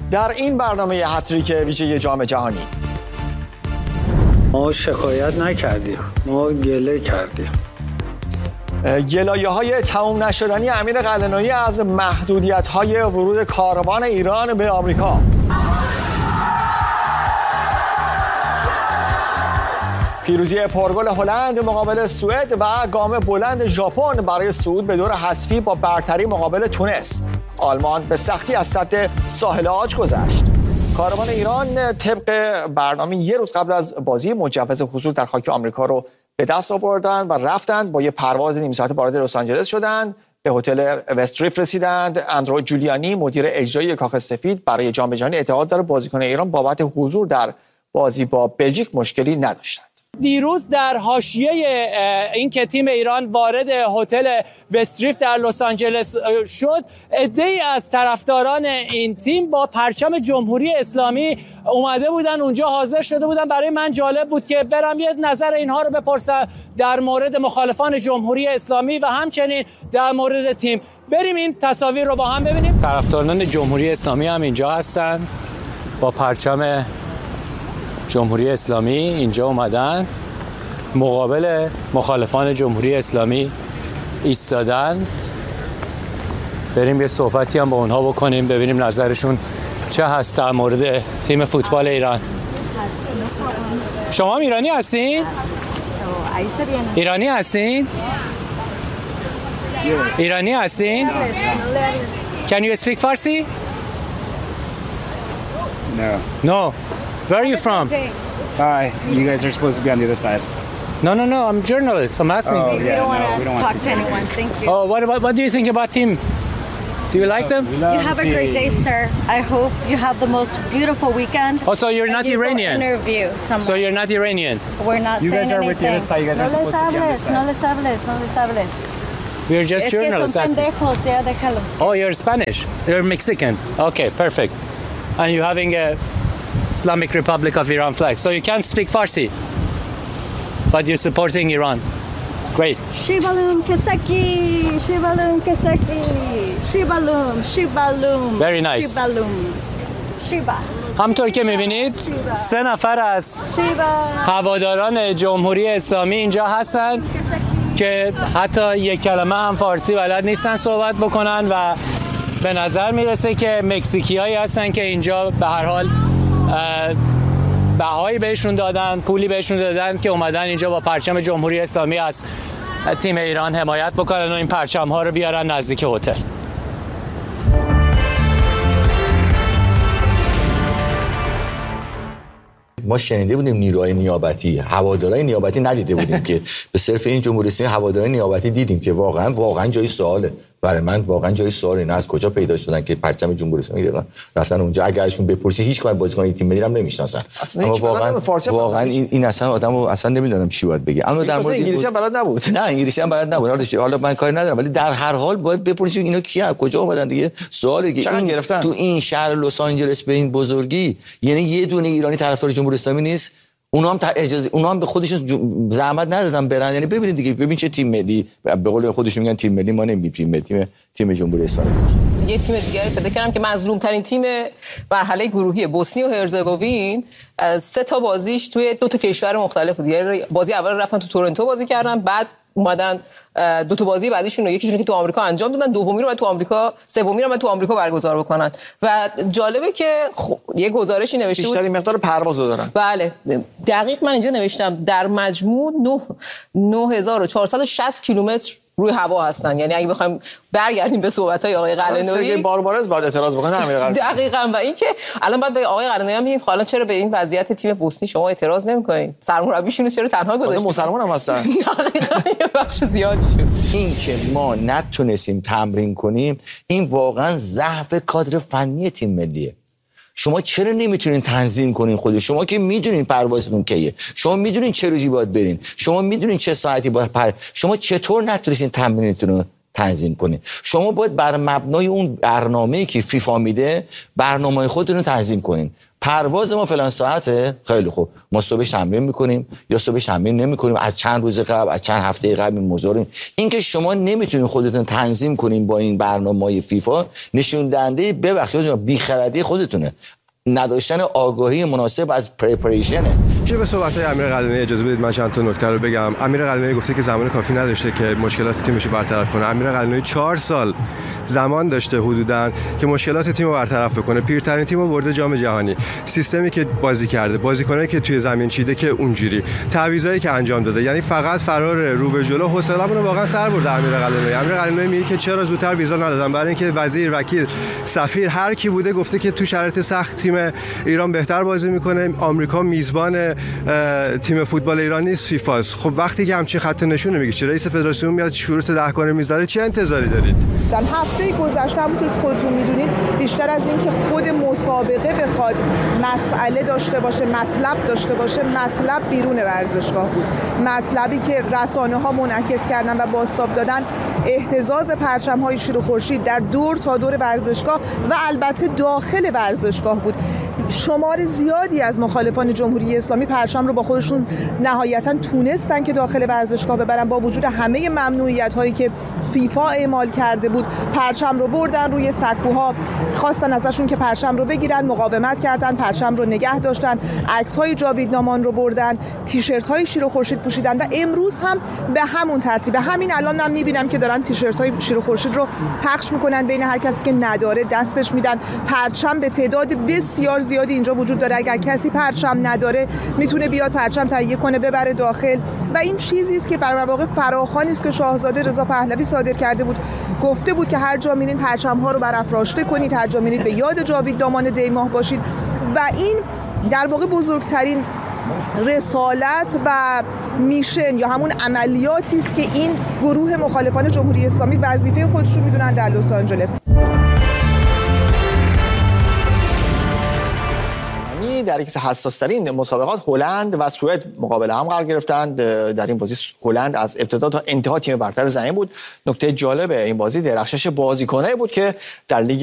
در این برنامه هتریک ویژه جام جهانی ما شکایت نکردیم، ما گله کردیم. گلایه‌های تمام نشدنی امیر قلعه‌نویی از محدودیت‌های ورود کاروان ایران به آمریکا. پیروزی پرگل هلند مقابل سوئد و گام بلند ژاپن برای صعود به دور حذفی با برتری مقابل تونس. آلمان به سختی از سد ساحل عاج گذشت. کاروان ایران طبق برنامه یک روز قبل از بازی مجوز حضور در خاک آمریکا رو به دست آوردن و رفتند با یه پرواز نیم ساعته وارد لس آنجلس شدند. به هتل وستریف رسیدند. اندرو جولیانی مدیر اجرایی کاخ سفید برای جام جهانی اعتقاد داره بازیکن ایران بابت حضور در بازی با بلژیک مشکلی نداشتند. دیروز در حاشیه این که تیم ایران وارد هتل وستریف در لس آنجلس شد، عده‌ای از طرفداران این تیم با پرچم جمهوری اسلامی اومده بودن اونجا، حاضر شده بودن. برای من جالب بود که برم یه نظر اینها رو بپرسم در مورد مخالفان جمهوری اسلامی و همچنین در مورد تیم. بریم این تصاویر رو با هم ببینیم. طرفداران جمهوری اسلامی هم اینجا هستن، با پرچم جمهوری اسلامی اینجا اومدن، مقابل مخالفان جمهوری اسلامی ایستادند. بریم یه صحبتی هم با اونها بکنیم، ببینیم نظرشون چه هست در مورد تیم فوتبال ایران. شما هم ایرانی هستین؟ ایرانی هستین؟ ایرانی هستین؟ Can you speak Farsi? No. Where are you from? Hi, you guys are supposed to be on the other side. No, I'm a journalist. I'm asking. Oh, We don't want to talk to anyone. Thank you. Oh, what do you think about team? Do you like them? You have a great day, sir. I hope you have the most beautiful weekend. Oh, so you're not you Iranian? Interview someone. So you're not Iranian? We're not You saying guys are anything. with the other side. You guys are supposed to be on this side. No les hables. We're just Es que son journalists asking. pendejos, ya déjalos. Oh, you're Spanish. You're Mexican. Okay, perfect. And you're having a Islamic Republic of Iran flag. So you can't speak Farsi, but you're supporting Iran. Great. Shibalum Kesaki. Shibalum. Very nice. Shiba. همطور که میبینید 3 نفر از هواداران جمهوری اسلامی اینجا هستن که حتی یک کلمه هم فارسی بلد نیستن صحبت بکنن و به نظر میرسه که مکزیکیایی هستن که اینجا به هر حال بهایی بهشون دادن، پولی بهشون دادن که اومدن اینجا با پرچم جمهوری اسلامی از تیم ایران حمایت بکنن و این پرچم ها رو بیارن نزدیک هتل. ما شنیده بودیم نیروهای نیابتی، هوادارهای نیابتی ندیده بودیم که به صرف این جمهوری اسلامی هوادارهای نیابتی دیدیم که واقعا جای سواله. برای من واقعا جای سواله اینا از کجا پیدا شدن که پرچم جمهوری اسلامی ایران رفتن اونجا. اگر ازشون بپرسی هیچ کار بازیکن تیم ملی هم نمیشناسن. اما واقعا این اصلا آدمو اصلا نمیدونم چی باید بگه. اما در مورد انگلیسی هم بلد نبود. نه انگلیسی هم بلد نبود. حالا من کاری ندارم ولی در هر حال باید بپرسی اینا کیه، کجا اومدن دیگه. سوالی که تو این شهر لس آنجلس به این بزرگی، یعنی یه دونه ایرانی طرفدار جمهوری اسلامی نیست. اونا هم به خودشون زحمت ندادن برن. یعنی ببینید دیگه، ببین چه تیم ملی، به قول خودشون میگن تیم ملی، ما نمیگیم تیم جمهوری اسلامی. یه تیم دیگه پیدا کردم که مظلوم ترین تیم مرحله گروهی بوسنی و هرزگوین 3 تا بازیش توی 2 تا کشور مختلف بود. یعنی بازی اول رفتن تو تورنتو بازی کردن، بعد اومدن 2 تا بازی بعدیشون رو یکیشون که تو آمریکا انجام دادن، دومی رو بعد تو آمریکا، سومی رو بعد تو آمریکا برگزار بکنن. و جالبه که یه گزارشی نوشته بود بیشترین مقدار پرواز رو دارن. بله دقیق من اینجا نوشتم در مجموع 9460 کیلومتر روی هوا هستن. یعنی اگه بخوایم برگردیم به صحبت‌های آقای قلعه‌نویی، سرگئی باربارز باید اعتراض بکنه امیر قلعه‌نویی. دقیقاً. و اینکه الان باید به آقای قلعه‌نویی بگیم حالا چرا به این وضعیت تیم بوسنی شما اعتراض نمی‌کنید؟ سرمربیشون چرا تنها گذاشتید؟ مسلمان هم هستن. دقیقاً یه بخش زیادی شد. این که ما نتونستیم تمرین کنیم، این واقعاً ضعف کادر فنی تیم ملیه. شما چرا نمیتونین تنظیم کنین خودت؟ شما که میدونین پروازتون کیه، شما میدونین چه روزی باید برین، شما میدونین چه ساعتی باید شما چطور نتونستین تمرینتون رو تنظیم کنین. شما باید بر مبنای اون برنامه‌ای که فیفا میده برنامه خودتون رو تنظیم کنین. پرواز ما فلان ساعته، خیلی خوب، ما صبحش تمرین میکنیم یا صبحش تمرین نمیکنیم، از چند روز قبل، از چند هفته قبل این موضوع. این که شما نمیتونین خودتون تنظیم کنین با این برنامه‌های فیفا نشون دهنده ببخشید بی‌خردی خودتونه، نداشتن آگاهی مناسب از پریپریشنه. چه به صحبت‌های امیر قلعه‌نویی اجازه بدید من چند تا نکته رو بگم. امیر قلعه‌نویی گفته که زمان کافی نداشته که مشکلات تیمش رو برطرف کنه. امیر قلعه‌نویی 4 سال زمان داشته حدوداً که مشکلات تیم رو برطرف بکنه. پیرترین تیم رو برده جام جهانی. سیستمی که بازی کرده، بازیکنایی که توی زمین چیده که اونجوری، تعویضایی که انجام داده، یعنی فقط فرار رو به جلو. حوصله‌مون رو واقعا سر برده امیر قلعه‌نویی. امیر قلعه‌نویی میگه که چرا زودتر ویزا ندادن، برای اینکه وزیر، وکیل، سفیر هر کی بوده گفته که تو شرایط سخت تیم ایران بهتر بازی میکنه. آمریکا میزبان تیم فوتبال ایران نیست، فیفاست. خب وقتی که همچین خط نشون میگه چه رئیس فدراسیون میاد شروط 10 کنه میذاره، چه انتظاری دارید؟ در هفته گذشته همونطور که خودتون میدونید بیشتر از این که خود مسابقه بخواد مسئله داشته باشه، مطلب داشته باشه، مطلب بیرون ورزشگاه بود. مطلبی که رسانه‌ها منعکس کردن و بازتاب دادن اهتزاز پرچم‌های شیر و خورشید در دور تا دور ورزشگاه و البته داخل ورزشگاه بود. شمار زیادی از مخالفان جمهوری اسلامی پرچم رو با خودشون نهایتاً تونستن که داخل ورزشگاه ببرن. با وجود همه ممنوعیت‌هایی که فیفا اعمال کرده بود، پرچم رو بردن روی سکوها، خواستن ازشون که پرچم رو بگیرن، مقاومت کردن، پرچم رو نگه داشتن، عکس‌های جاویدنامان رو بردن، تیشرت‌های شیر و خورشید پوشیدن و امروز هم به همون ترتیب. همین الان من می‌بینم که دارن تیشرت‌های شیر و خورشید رو پخش می‌کنن، بین هر کسی که نداره دستش میدن. پرچم به تعداد بسیار زیادی اینجا وجود داره. اگر کسی پرچم نداره میتونه بیاد پرچم تهیه کنه ببره داخل و این چیزی است که در واقع فراخوانی است که شاهزاده رضا پهلوی صادر کرده بود. گفته بود که هر جا میرین پرچم‌ها رو برافراشته کنید، هر جا میرید به یاد جاویددامان دیماه باشید و این در واقع بزرگترین رسالت و میشن یا همون عملیاتی است که این گروه مخالفان جمهوری اسلامی وظیفه خودشون میدونن در لس آنجلس. در یکی از حساس‌ترین مسابقات هلند و سوئد مقابل هم قرار گرفتند. در این بازی هلند از ابتدا تا انتها تیم برتر زمین بود. نکته جالب این بازی درخشش بازیکنایی بود که در لیگ